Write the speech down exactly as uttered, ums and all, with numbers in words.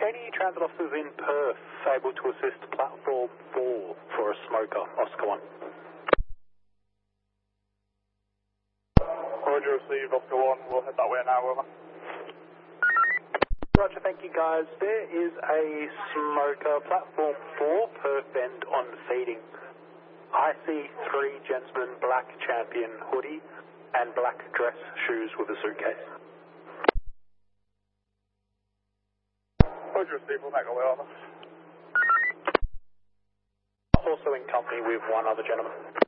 any transit officers in Perth able to assist platform four for a smoker? Oscar one. Roger, receive Oscar one. We'll head that way now, over. Roger, thank you guys. There is a smoker, platform four, Perth End on feeding. I see three gentlemen, black champion hoodie and black dress shoes with a suitcase. Roger, receive, we'll make our way over. Also in company with one other gentleman.